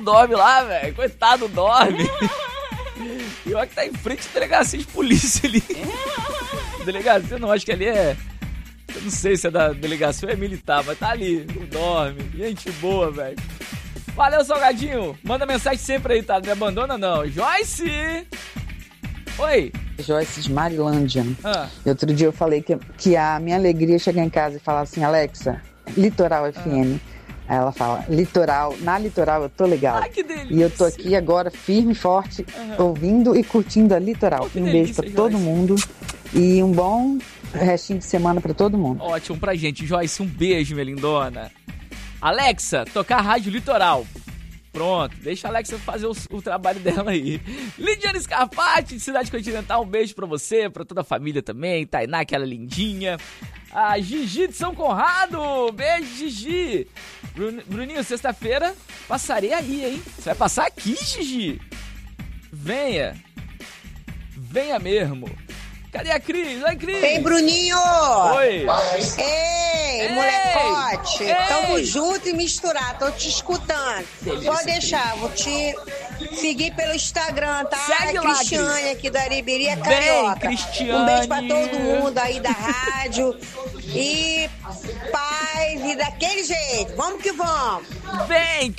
dorme lá, velho. Coitado, dorme. E olha que tá em frente à delegacia de polícia ali. Delegacia não, acho que ali é... Eu não sei se é da delegacia ou é militar, mas tá ali, não dorme. Gente boa, velho. Valeu, Salgadinho. Manda mensagem sempre aí, tá? Não me abandona, não. Joyce! Oi. Joyce de Marilândia. E outro dia eu falei que a minha alegria é chegar em casa e falar assim, Alexa, Litoral FM. Aí ela fala, na Litoral eu tô legal. Ai, que delícia. E eu tô aqui agora, firme e forte, ouvindo e curtindo a Litoral. Um beijo pra todo mundo e um bom restinho de semana pra todo mundo. Ótimo pra gente. Joyce, um beijo, minha lindona. Alexa, tocar a Rádio Litoral. Pronto, deixa a Alexa fazer o trabalho dela aí. Lidiane Scarpati, de Cidade Continental, um beijo pra você, pra toda a família também. Tainá, aquela lindinha. A Gigi de São Conrado, beijo, Gigi. Bruninho, sexta-feira passarei aí, hein? Você vai passar aqui, Gigi? Venha mesmo. Cadê a Cris? Oi, Cris. Ei, Bruninho. Oi. Ei, molecote. Tamo junto e misturado. Tô te escutando. Delícia, Pode deixar, vou te seguir pelo Instagram, tá? Segue lá, Cristiane aqui da Aribiria Vem, Carioca. Cristiane. Um beijo pra todo mundo aí da rádio. E paz e daquele jeito. Vamos que vamos. Vem,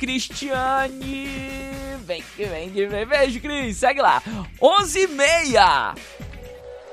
Cristiane. Vem. Beijo, Cris. Segue lá. 11h30.